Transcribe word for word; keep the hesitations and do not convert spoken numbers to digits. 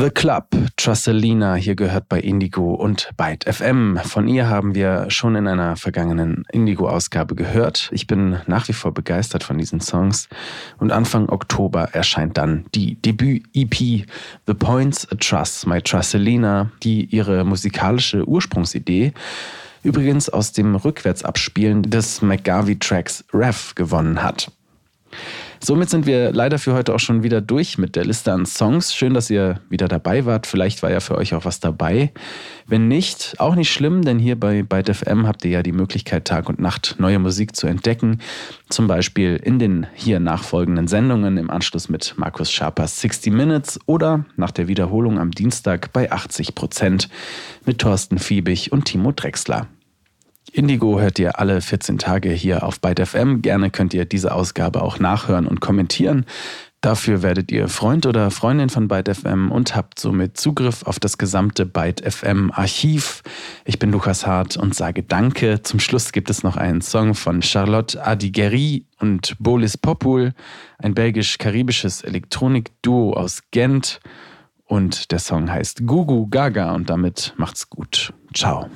The Club, Trusselina, hier gehört bei Indigo und Byte F M. Von ihr haben wir schon in einer vergangenen Indigo-Ausgabe gehört. Ich bin nach wie vor begeistert von diesen Songs. Und Anfang Oktober erscheint dann die Debüt-E P The Points A Truss, My Trusselina, die ihre musikalische Ursprungsidee übrigens aus dem Rückwärtsabspielen des McGarvey-Tracks Rev gewonnen hat. Somit sind wir leider für heute auch schon wieder durch mit der Liste an Songs. Schön, dass ihr wieder dabei wart. Vielleicht war ja für euch auch was dabei. Wenn nicht, auch nicht schlimm, denn hier bei Byte F M habt ihr ja die Möglichkeit, Tag und Nacht neue Musik zu entdecken. Zum Beispiel in den hier nachfolgenden Sendungen im Anschluss mit Markus Scharpers sixty Minutes oder nach der Wiederholung am Dienstag bei achtzig Prozent mit Thorsten Fiebig und Timo Drechsler. Indigo hört ihr alle vierzehn Tage hier auf Byte F M. Gerne könnt ihr diese Ausgabe auch nachhören und kommentieren. Dafür werdet ihr Freund oder Freundin von Byte F M und habt somit Zugriff auf das gesamte Byte F M Archiv. Ich bin Lukas Hart und sage Danke. Zum Schluss gibt es noch einen Song von Charlotte Adigéry und Bolis Popul, ein belgisch-karibisches Elektronik-Duo aus Gent. Und der Song heißt Gugu Gaga und damit macht's gut. Ciao.